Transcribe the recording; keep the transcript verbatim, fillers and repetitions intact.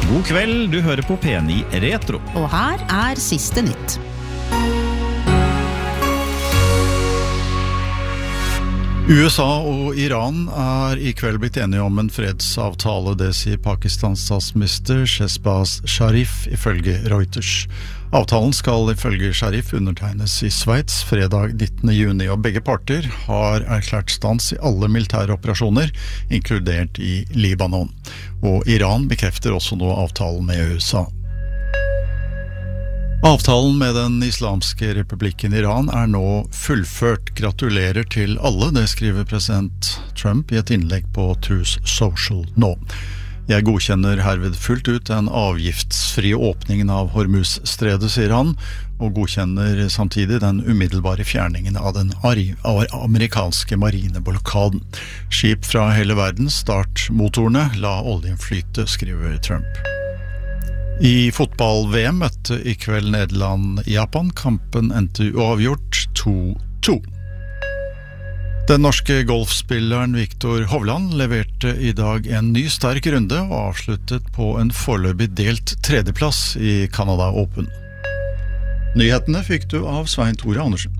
God kveld, du hører på P ni Retro. Og her er siste nytt. U S A og Iran er i kveld blitt enige om en fredsavtale, det sier Pakistans statsminister Shehbaz Sharif ifølge Reuters. Avtalen skal ifølge Sharif undertegnes i Sveits fredag nittende juni, og begge parter har erklært stans i alle militære operasjoner, inkludert i Libanon. Og Iran bekrefter også nå avtalen med U S A. Avtalen med den islamske republikken Iran er nå fullført. Gratulerer til alle, det skriver president Trump i et innlegg på Truth Social nå. Jeg godkjenner herved fullt ut den avgiftsfrie åpningen av Hormuz-stredet, sier han, og godkjenner samtidig den umiddelbare fjerningen av den amerikanske marineblokaden. Skip fra hele verden, start motorene, la oljen flyte, skriver Trump. I fotball-V M møtte i kveld Nederland-Japan. Kampen endte uavgjort to to. Den norske golfspilleren Viktor Hovland leverte i dag en ny sterk runde og avsluttet på en foreløpig delt tredjeplass i Canada Open. Nyhetene fikk du av Svein Tore Andersen.